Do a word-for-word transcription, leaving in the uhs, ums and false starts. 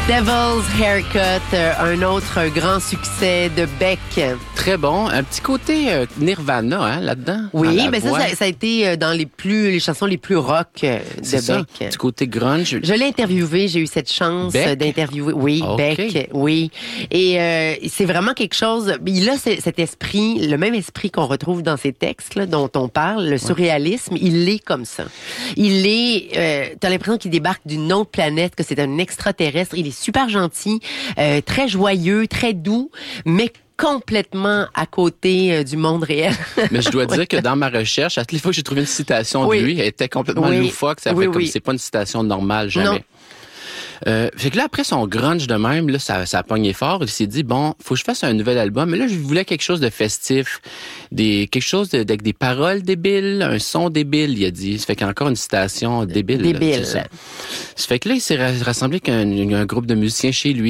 Devil's Haircut, euh, un autre grand succès de Beck. Très bon. Un petit côté euh, Nirvana hein, là-dedans. Oui, mais ça, ça, ça a été euh, dans les plus les chansons les plus rock euh, de C'est ça, Beck. du côté grunge. Je l'ai interviewé, j'ai eu cette chance Beck? d'interviewer. Oui, Okay. Beck, oui. Et euh, c'est vraiment quelque chose. Il a ce- cet esprit, le même esprit qu'on retrouve dans ces textes là, dont on parle, le surréalisme. Il est comme ça. Il est. Euh, t'as l'impression qu'il débarque d'une autre planète, que c'est un extraterrestre. Il est super gentil, euh, très joyeux, très doux, mais complètement à côté euh, du monde réel. Mais je dois dire que dans ma recherche, à toutes les fois que j'ai trouvé une citation Oui. de lui, elle était complètement Oui. loufoque. Ça fait Oui, comme oui. c'est pas une citation normale, jamais. Non. Euh, fait que là, après son grunge de même, là, ça, ça a pogné fort. Il s'est dit, bon, faut que je fasse un nouvel album. Mais là, je voulais quelque chose de festif. Des, quelque chose de, avec des paroles débiles, un son débile, il a dit. Ça fait qu'il y a encore une citation débile. là, Débile. c'est ça. Ça fait que là, il s'est rassemblé avec un, un groupe de musiciens chez lui.